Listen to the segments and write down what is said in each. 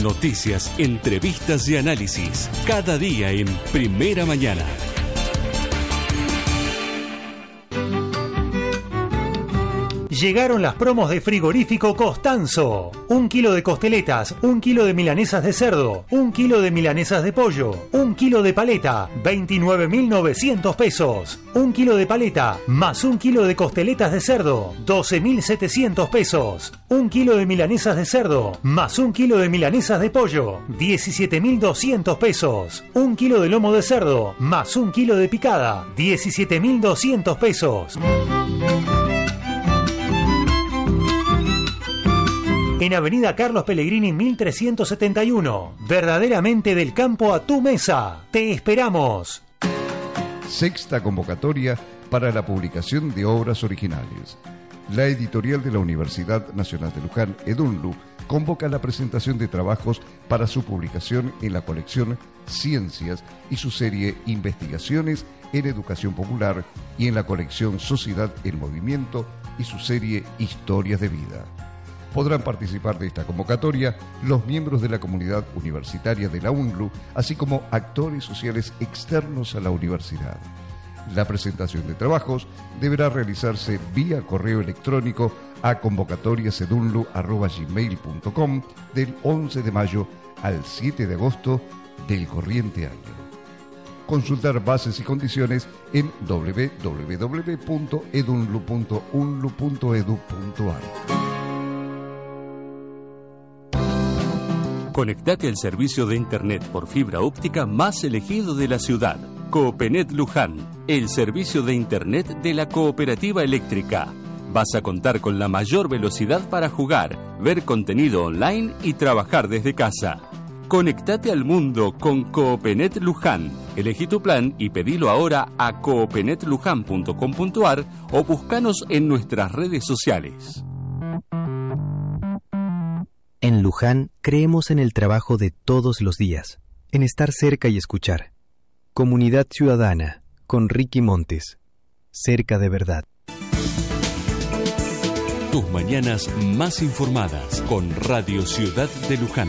Noticias, entrevistas y análisis. Cada día en Primera Mañana. Llegaron las promos de Frigorífico Costanzo. 1 kilo de costeletas, 1 kilo de milanesas de cerdo, 1 kilo de milanesas de pollo, 1 kilo de paleta, 29.900 pesos. 1 kilo de paleta, más 1 kilo de costeletas de cerdo, 12.700 pesos. 1 kilo de milanesas de cerdo, más 1 kilo de milanesas de pollo, 17.200 pesos. 1 kilo de lomo de cerdo, más 1 kilo de picada, 17.200 pesos. En Avenida Carlos Pellegrini 1371. Verdaderamente del campo a tu mesa. ¡Te esperamos! Sexta convocatoria para la publicación de obras originales. La editorial de la Universidad Nacional de Luján, EDUNLU, convoca la presentación de trabajos para su publicación en la colección Ciencias y su serie Investigaciones en Educación Popular y en la colección Sociedad en Movimiento y su serie Historias de Vida. Podrán participar de esta convocatoria los miembros de la comunidad universitaria de la UNLU, así como actores sociales externos a la universidad. La presentación de trabajos deberá realizarse vía correo electrónico a convocatoriasedunlu@gmail.com del 11 de mayo al 7 de agosto del corriente año. Consultar bases y condiciones en www.edunlu.unlu.edu.ar. Conectate al servicio de Internet por fibra óptica más elegido de la ciudad. Coopenet Luján, el servicio de Internet de la Cooperativa Eléctrica. Vas a contar con la mayor velocidad para jugar, ver contenido online y trabajar desde casa. Conectate al mundo con Coopenet Luján. Elegí tu plan y pedilo ahora a coopenetlujan.com.ar o búscanos en nuestras redes sociales. En Luján creemos en el trabajo de todos los días, en estar cerca y escuchar. Comunidad Ciudadana, con Ricky Montes. Cerca de verdad. Tus mañanas más informadas con Radio Ciudad de Luján.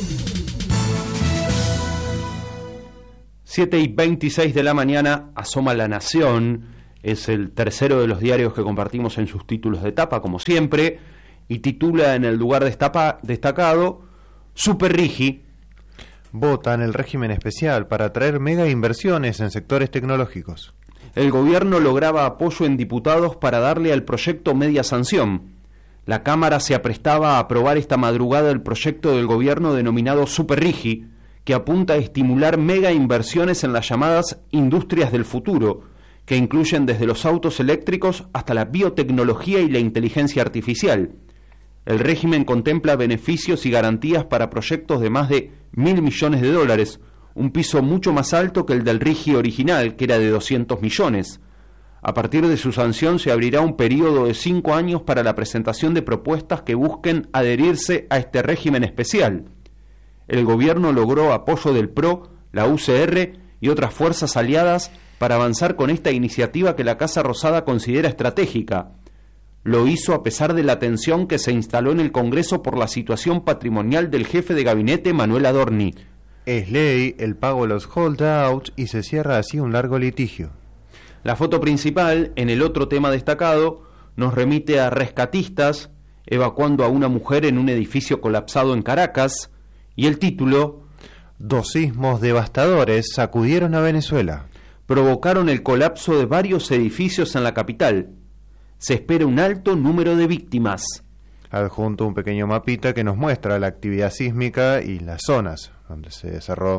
7:26 de la mañana, asoma La Nación. Es el tercero de los diarios que compartimos en sus títulos de tapa, como siempre, y titula en el lugar destacado, Super Rigi votan el régimen especial para atraer mega inversiones en sectores tecnológicos. El gobierno lograba apoyo en diputados para darle al proyecto media sanción. La Cámara se aprestaba a aprobar esta madrugada el proyecto del gobierno denominado Super Rigi, que apunta a estimular mega inversiones en las llamadas industrias del futuro, que incluyen desde los autos eléctricos hasta la biotecnología y la inteligencia artificial. El régimen contempla beneficios y garantías para proyectos de más de 1.000 millones de dólares, un piso mucho más alto que el del RIGI original, que era de 200 millones. A partir de su sanción se abrirá un periodo de 5 años para la presentación de propuestas que busquen adherirse a este régimen especial. El gobierno logró apoyo del PRO, la UCR y otras fuerzas aliadas para avanzar con esta iniciativa que la Casa Rosada considera estratégica. Lo hizo a pesar de la tensión que se instaló en el Congreso por la situación patrimonial del jefe de gabinete Manuel Adorni. Es ley el pago de los holdouts y se cierra así un largo litigio. La foto principal, en el otro tema destacado, nos remite a rescatistas evacuando a una mujer en un edificio colapsado en Caracas, y el título, 2 sismos devastadores sacudieron a Venezuela. Provocaron el colapso de varios edificios en la capital. Se espera un alto número de víctimas. Adjunto un pequeño mapita que nos muestra la actividad sísmica y las zonas donde se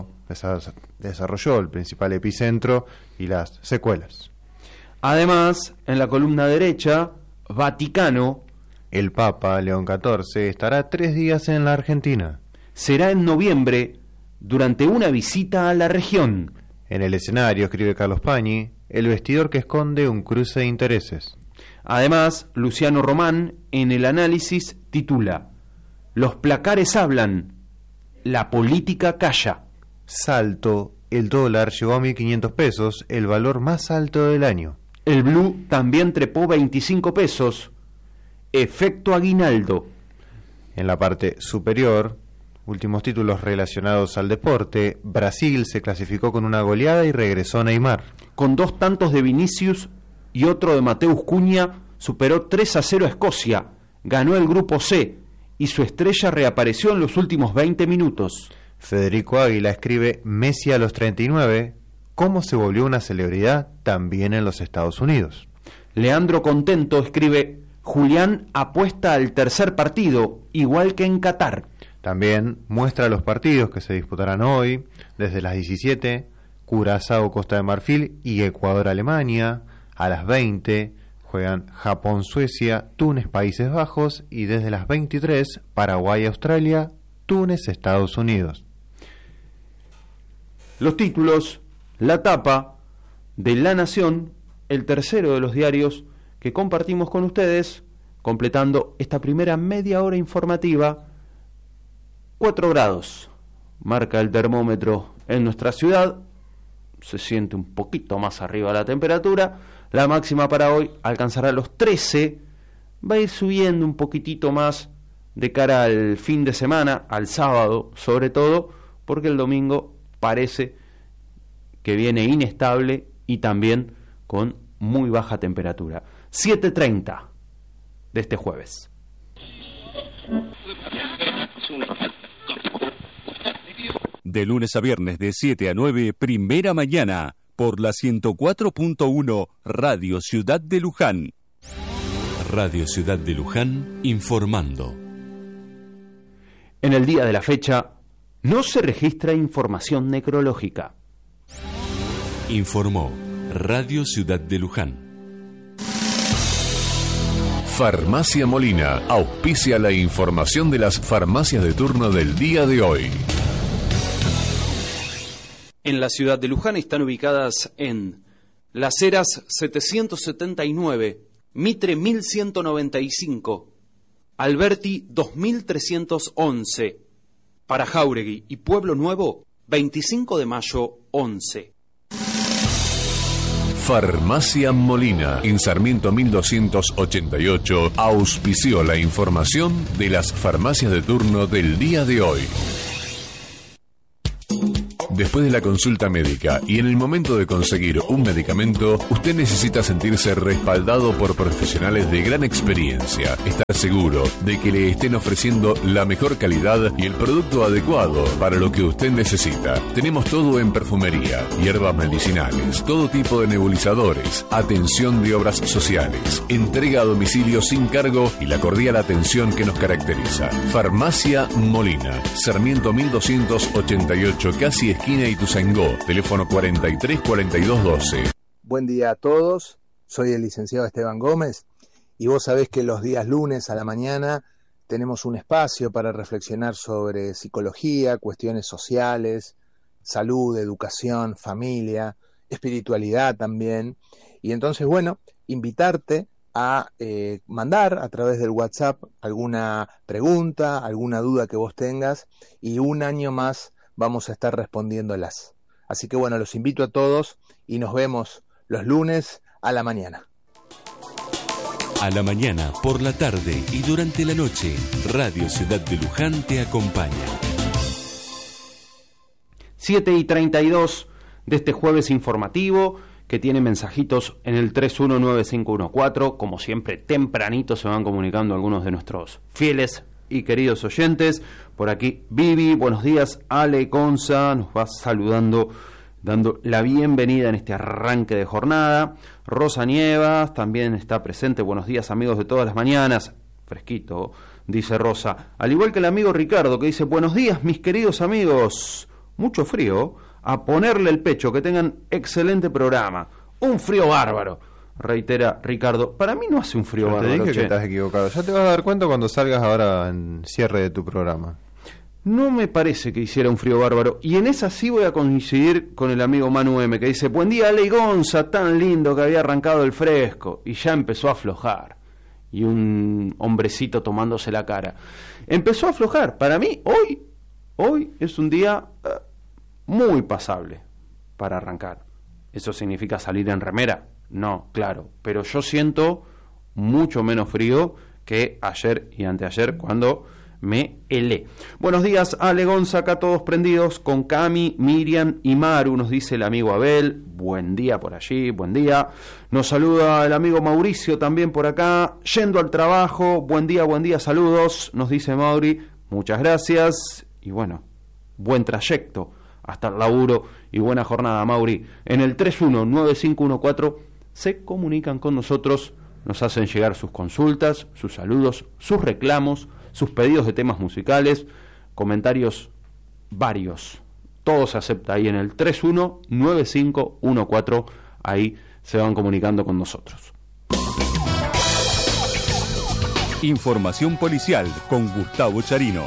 desarrolló el principal epicentro y las secuelas. Además, en la columna derecha, Vaticano. El Papa León XIV estará 3 días en la Argentina. Será en noviembre, durante una visita a la región. En el escenario, escribe Carlos Pañi, el vestidor que esconde un cruce de intereses. Además, Luciano Román, en el análisis, titula, Los placares hablan, la política calla. Salto, el dólar llegó a 1.500 pesos, el valor más alto del año. El blue también trepó 25 pesos. Efecto aguinaldo. En la parte superior, últimos títulos relacionados al deporte. Brasil se clasificó con una goleada y regresó Neymar. Con 2 tantos de Vinicius y otro de Mateus Cunha, superó 3-0 a Escocia, ganó el grupo C y su estrella reapareció en los últimos 20 minutos. Federico Águila escribe: Messi a los 39, ¿cómo se volvió una celebridad también en los Estados Unidos? Leandro Contento escribe: Julián apuesta al tercer partido, igual que en Qatar. También muestra los partidos que se disputarán hoy, desde las 17, Curazao Costa de Marfil y Ecuador Alemania. A las 20 juegan Japón Suecia, Túnez Países Bajos, y desde las 23 Paraguay Australia, Túnez Estados Unidos. Los títulos, la tapa de La Nación, el tercero de los diarios que compartimos con ustedes, completando esta primera media hora informativa. 4 grados marca el termómetro en nuestra ciudad, se siente un poquito más arriba la temperatura. La máxima para hoy alcanzará los 13, va a ir subiendo un poquitito más de cara al fin de semana, al sábado sobre todo, porque el domingo parece que viene inestable y también con muy baja temperatura. 7:30 de este jueves. De lunes a viernes de 7 a 9, Primera Mañana, por la 104.1 Radio Ciudad de Luján. Radio Ciudad de Luján, informando. En el día de la fecha, no se registra información necrológica. Informó Radio Ciudad de Luján. Farmacia Molina auspicia la información de las farmacias de turno del día de hoy. En la ciudad de Luján están ubicadas en Las Heras 779, Mitre 1195, Alberti 2311, para Jáuregui y Pueblo Nuevo 25 de mayo 11. Farmacia Molina, en Sarmiento 1288, auspició la información de las farmacias de turno del día de hoy. Después de la consulta médica y en el momento de conseguir un medicamento, usted necesita sentirse respaldado por profesionales de gran experiencia, estar seguro de que le estén ofreciendo la mejor calidad y el producto adecuado para lo que usted necesita. Tenemos todo en perfumería, hierbas medicinales, todo tipo de nebulizadores, atención de obras sociales, entrega a domicilio sin cargo y la cordial atención que nos caracteriza. Farmacia Molina, Sarmiento 1288, casi esquina Ituzaingó, teléfono 434212. Buen día a todos, soy el licenciado Esteban Gómez y vos sabés que los días lunes a la mañana tenemos un espacio para reflexionar sobre psicología, cuestiones sociales, salud, educación, familia, espiritualidad también. Y entonces, bueno, invitarte a mandar a través del WhatsApp alguna pregunta, alguna duda que vos tengas, y un año más vamos a estar respondiéndolas. Así que bueno, los invito a todos y nos vemos los lunes a la mañana. A la mañana, por la tarde y durante la noche, Radio Ciudad de Luján te acompaña. 7:32 de este jueves informativo, que tiene mensajitos en el 319514. Como siempre, tempranito se van comunicando algunos de nuestros fieles y queridos oyentes. Por aquí Vivi, buenos días. Ale Conza nos va saludando, dando la bienvenida en este arranque de jornada. Rosa Nievas también está presente. Buenos días, amigos de todas las mañanas. Fresquito, dice Rosa. Al igual que el amigo Ricardo, que dice: buenos días, mis queridos amigos. Mucho frío, a ponerle el pecho, que tengan excelente programa. Un frío bárbaro, reitera Ricardo. Para mí no hace un frío bárbaro. Te dije che. que estás equivocado. Ya te vas a dar cuenta cuando salgas ahora en cierre de tu programa. No me parece que hiciera un frío bárbaro. Y en esa sí voy a coincidir con el amigo Manu M, que dice: buen día, Ale y Gonza, tan lindo que había arrancado el fresco. Y ya empezó a aflojar. Y un hombrecito tomándose la cara. Empezó a aflojar. Para mí, hoy es un día muy pasable para arrancar. ¿Eso significa salir en remera? No, claro. Pero yo siento mucho menos frío que ayer y anteayer, cuando me helé. Buenos días, Ale, Gonza, acá todos prendidos con Cami, Miriam y Maru, nos dice el amigo Abel. Buen día por allí, buen día. Nos saluda el amigo Mauricio también por acá, yendo al trabajo. Buen día, saludos, nos dice Mauri. Muchas gracias y bueno, buen trayecto hasta el laburo y buena jornada, Mauri. En el 319514 se comunican con nosotros, nos hacen llegar sus consultas, sus saludos, sus reclamos, sus pedidos de temas musicales, comentarios varios. Todo se acepta ahí en el 319514, ahí se van comunicando con nosotros. Información policial con Gustavo Charino.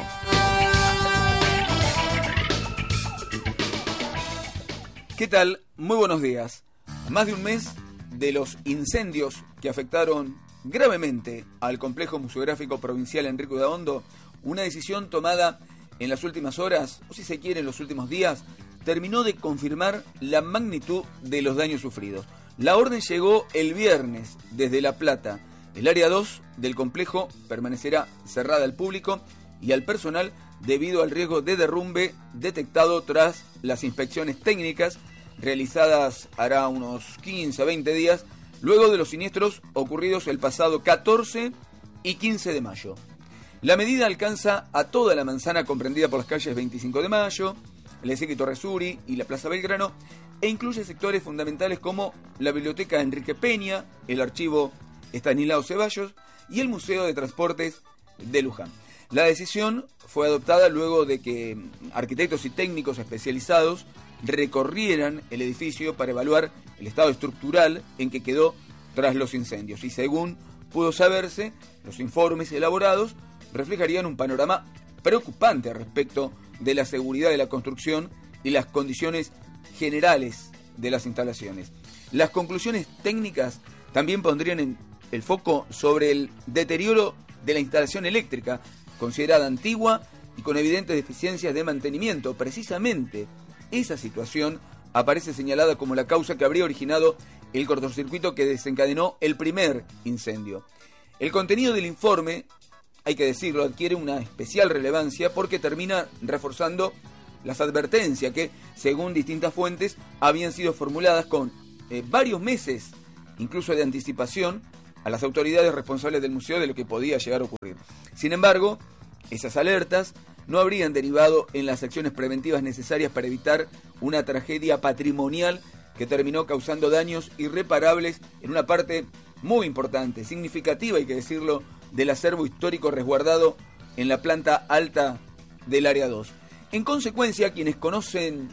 ¿Qué tal? Muy buenos días. Más de un mes de los incendios que afectaron gravemente al complejo museográfico provincial Enrique Udaondo, una decisión tomada en las últimas horas, o si se quiere en los últimos días, terminó de confirmar la magnitud de los daños sufridos. La orden llegó el viernes desde La Plata. El área 2 del complejo permanecerá cerrada al público y al personal debido al riesgo de derrumbe detectado tras las inspecciones técnicas realizadas hará unos 15 a 20 días, luego de los siniestros ocurridos el pasado 14 y 15 de mayo. La medida alcanza a toda la manzana comprendida por las calles 25 de Mayo, el Ezequiel Torresuri y la Plaza Belgrano, e incluye sectores fundamentales como la Biblioteca Enrique Peña, el Archivo Estanislao Ceballos y el Museo de Transportes de Luján. La decisión fue adoptada luego de que arquitectos y técnicos especializados recorrieran el edificio para evaluar el estado estructural en que quedó tras los incendios. Y según pudo saberse, los informes elaborados reflejarían un panorama preocupante respecto de la seguridad de la construcción y las condiciones generales de las instalaciones. Las conclusiones técnicas también pondrían el foco sobre el deterioro de la instalación eléctrica, considerada antigua y con evidentes deficiencias de mantenimiento. Precisamente esa situación aparece señalada como la causa que habría originado el cortocircuito que desencadenó el primer incendio. El contenido del informe, hay que decirlo, adquiere una especial relevancia porque termina reforzando las advertencias que, según distintas fuentes, habían sido formuladas con varios meses, incluso de anticipación, a las autoridades responsables del museo de lo que podía llegar a ocurrir. Sin embargo, esas alertas no habrían derivado en las acciones preventivas necesarias para evitar una tragedia patrimonial que terminó causando daños irreparables en una parte muy importante, significativa, hay que decirlo, del acervo histórico resguardado en la planta alta del área 2. En consecuencia, quienes conocen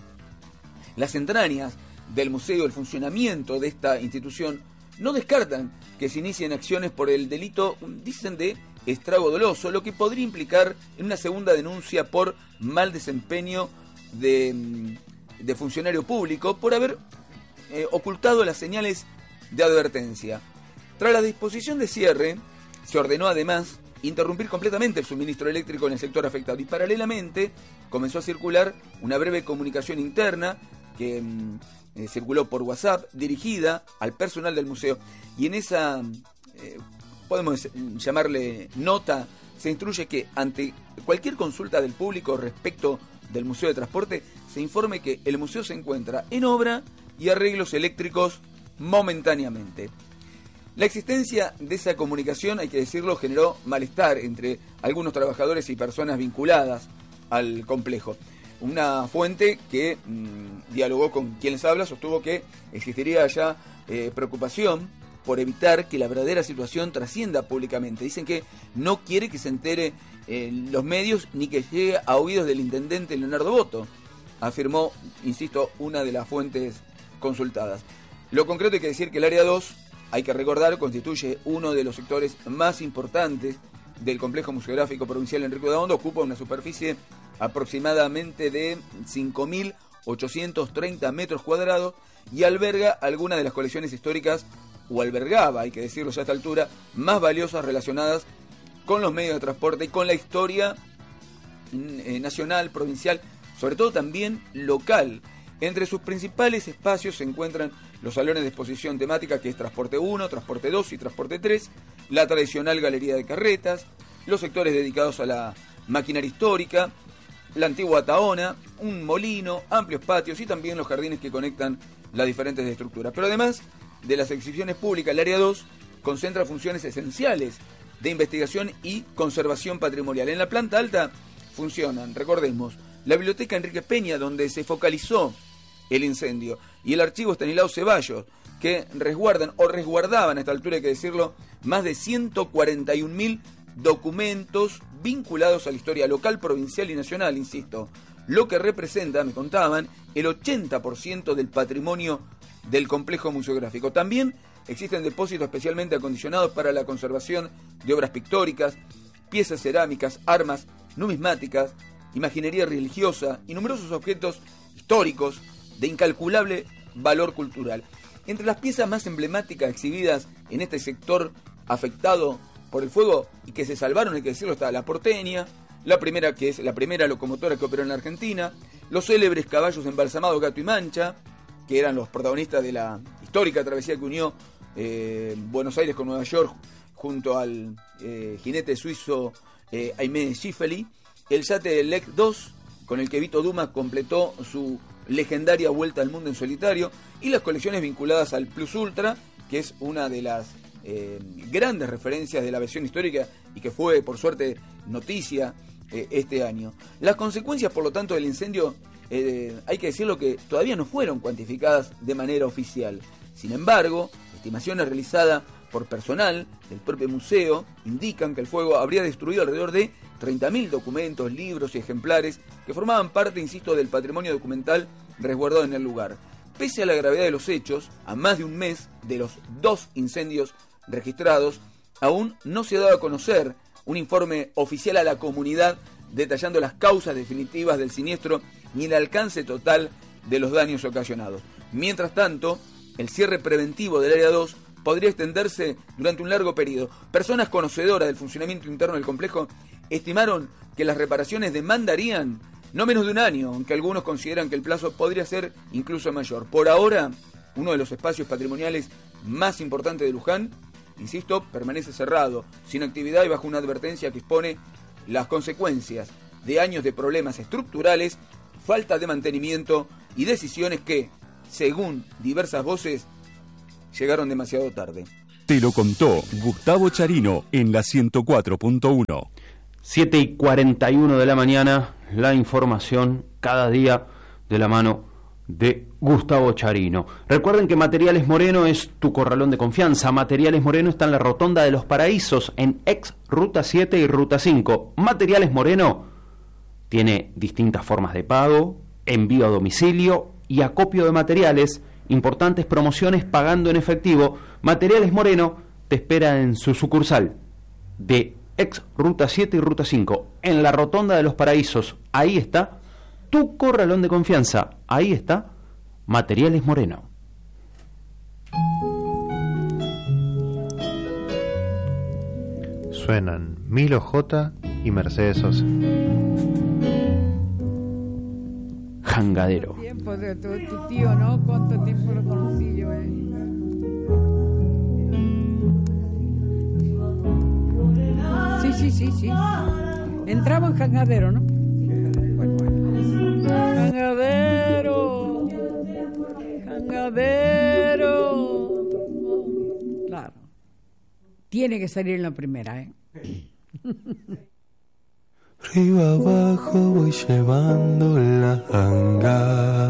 las entrañas del museo, el funcionamiento de esta institución, no descartan que se inicien acciones por el delito, dicen, de estrago doloso, lo que podría implicar en una segunda denuncia por mal desempeño de funcionario público por haber ocultado las señales de advertencia. Tras la disposición de cierre, se ordenó además interrumpir completamente el suministro eléctrico en el sector afectado y paralelamente comenzó a circular una breve comunicación interna que circuló por WhatsApp dirigida al personal del museo, y en esa podemos llamarle nota, se instruye que ante cualquier consulta del público respecto del Museo de Transporte se informe que el museo se encuentra en obra y arreglos eléctricos momentáneamente. La existencia de esa comunicación, hay que decirlo, generó malestar entre algunos trabajadores y personas vinculadas al complejo. Una fuente que dialogó con quien les habla sostuvo que existiría ya preocupación por evitar que la verdadera situación trascienda públicamente. Dicen que no quiere que se entere los medios ni que llegue a oídos del intendente Leonardo Boto, afirmó, insisto, una de las fuentes consultadas. Lo concreto hay que decir que el área 2, hay que recordar, constituye uno de los sectores más importantes del complejo museográfico provincial Enrique Udaondo, ocupa una superficie aproximadamente de 5.830 metros cuadrados y alberga algunas de las colecciones históricas, o albergaba, hay que decirlo ya a esta altura, más valiosas relacionadas con los medios de transporte y con la historia nacional, provincial, sobre todo también local. Entre sus principales espacios se encuentran los salones de exposición temática, que es Transporte 1, Transporte 2 y Transporte 3, la tradicional galería de carretas, los sectores dedicados a la maquinaria histórica, la antigua Taona, un molino, amplios patios y también los jardines que conectan las diferentes estructuras. Pero además de las exhibiciones públicas, el área 2 concentra funciones esenciales de investigación y conservación patrimonial. En la planta alta funcionan, recordemos, la biblioteca Enrique Peña, donde se focalizó el incendio, y el archivo Estanislao Ceballos, que resguardaban a esta altura, hay que decirlo, más de 141.000 documentos vinculados a la historia local, provincial y nacional, insisto, lo que representa, me contaban, el 80% del patrimonio del complejo museográfico. También existen depósitos especialmente acondicionados para la conservación de obras pictóricas, piezas cerámicas, armas, numismáticas, imaginería religiosa y numerosos objetos históricos de incalculable valor cultural. Entre las piezas más emblemáticas exhibidas en este sector afectado por el fuego y que se salvaron, hay que decirlo, está la porteña, que es la primera locomotora que operó en la Argentina, los célebres caballos embalsamados Gato y Mancha, que eran los protagonistas de la histórica travesía que unió Buenos Aires con Nueva York junto al jinete suizo Aimé Schiffeli, el yate Lec 2, con el que Vito Dumas completó su legendaria vuelta al mundo en solitario, y las colecciones vinculadas al Plus Ultra, que es una de las grandes referencias de la versión histórica y que fue, por suerte, noticia este año. Las consecuencias, por lo tanto, del incendio, hay que decirlo que todavía no fueron cuantificadas de manera oficial. Sin embargo, estimaciones realizadas por personal del propio museo indican que el fuego habría destruido alrededor de 30.000 documentos, libros y ejemplares que formaban parte, insisto, del patrimonio documental resguardado en el lugar. Pese a la gravedad de los hechos, a más de un mes de los 2 incendios registrados, aún no se ha dado a conocer un informe oficial a la comunidad detallando las causas definitivas del siniestro ni el alcance total de los daños ocasionados. Mientras tanto, el cierre preventivo del área 2 podría extenderse durante un largo periodo. Personas conocedoras del funcionamiento interno del complejo estimaron que las reparaciones demandarían no menos de un año, aunque algunos consideran que el plazo podría ser incluso mayor. Por ahora, uno de los espacios patrimoniales más importantes de Luján, insisto, permanece cerrado, sin actividad y bajo una advertencia que expone las consecuencias de años de problemas estructurales, falta de mantenimiento y decisiones que, según diversas voces, llegaron demasiado tarde. Te lo contó Gustavo Charino en la 104.1. 7:41 de la mañana, la información cada día de la mano de Gustavo Charino. Recuerden que Materiales Moreno es tu corralón de confianza. Materiales Moreno está en la Rotonda de los Paraísos, en ex Ruta 7 y Ruta 5. Materiales Moreno tiene distintas formas de pago, envío a domicilio y acopio de materiales, importantes promociones pagando en efectivo. Materiales Moreno te espera en su sucursal de ex Ruta 7 y Ruta 5, en la Rotonda de los Paraísos. Ahí está tu corralón de confianza. Ahí está Materiales Moreno. Suenan Milo J y Mercedes Sosa. Jangadero. Tiempo de tu tío, ¿no? ¿Cuánto tiempo lo conocí yo, Sí. Entramos en Jangadero, ¿no? Bueno. Jangadero. Claro. Tiene que salir en la primera, Arriba abajo voy llevando la jangada.